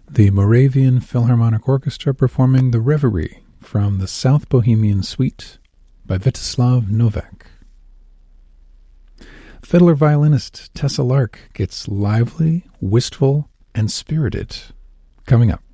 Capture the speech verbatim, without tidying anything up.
the Moravian Philharmonic Orchestra performing The Reverie from the South Bohemian Suite by Vítězslav Novák. Fiddler-violinist Tessa Lark gets lively, wistful, and spirited coming up.